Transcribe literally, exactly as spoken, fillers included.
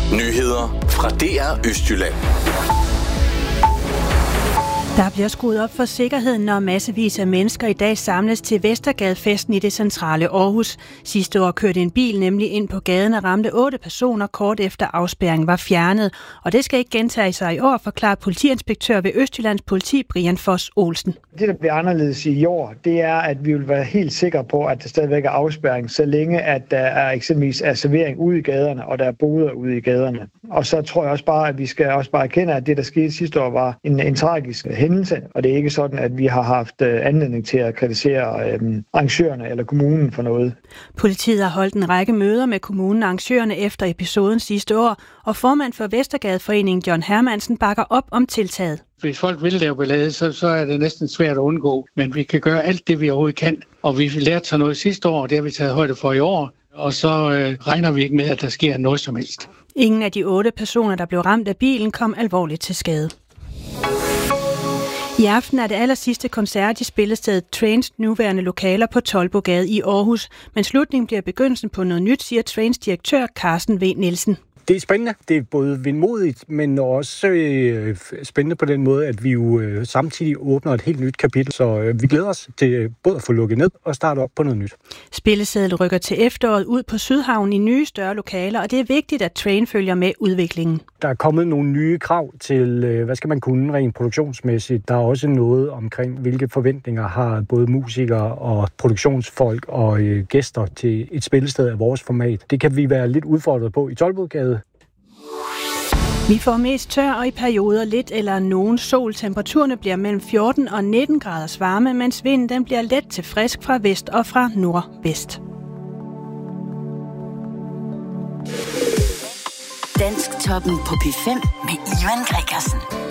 Nyheder fra D R Østjylland. Der bliver skruet op for sikkerheden, når massevis af mennesker i dag samles til Vestergadefesten i det centrale Aarhus. Sidste år kørte en bil nemlig ind på gaden og ramte otte personer kort efter afspærringen var fjernet. Og det skal ikke gentage sig i år, forklarer politiinspektør ved Østjyllands Politi, Brian Foss Olsen. Det, der bliver anderledes i år, det er, at vi vil være helt sikre på, at der stadigvæk er afspærring, så længe at der er eksempelvis er servering ude i gaderne, og der er boder ude i gaderne. Og så tror jeg også bare, at vi skal også bare erkende, at det, der skete sidste år, var en, en tragisk hændelse, og det er ikke sådan, at vi har haft øh, anledning til at kritisere øh, arrangørerne eller kommunen for noget. Politiet har holdt en række møder med kommunen og arrangørerne efter episoden sidste år, og formand for Vestergadeforeningen John Hermansen bakker op om tiltaget. Hvis folk vil lave ballade, så, så er det næsten svært at undgå, men vi kan gøre alt det, vi overhovedet kan. Og vi lærte så noget sidste år, og det har vi taget højde for i år, og så øh, regner vi ikke med, at der sker noget som helst. Ingen af de otte personer, der blev ramt af bilen, kom alvorligt til skade. I aften er det aller sidste koncert i spillestedet Trains nuværende lokaler på Toldbogade i Aarhus, men slutningen bliver begyndelsen på noget nyt, siger Trains direktør Carsten V. Nielsen. Det er spændende. Det er både vindmodigt, men også øh, spændende på den måde, at vi jo øh, samtidig åbner et helt nyt kapitel. Så øh, vi glæder os til øh, både at få lukket ned og starte op på noget nyt. Spillesedlet rykker til efteråret ud på Sydhavn i nye større lokaler, og det er vigtigt, at Train følger med udviklingen. Der er kommet nogle nye krav til, øh, hvad skal man kunne rent produktionsmæssigt. Der er også noget omkring, hvilke forventninger har både musikere og produktionsfolk og øh, gæster til et spillested af vores format. Det kan vi være lidt udfordret på i Toldbogade. Vi får mest tør og i perioder lidt eller nogen sol. Temperaturerne bliver mellem fjorten og nitten graders varme, mens vinden den bliver let til frisk fra vest og fra nordvest. Dansk Toppen på P fem med Ivan Gregersen.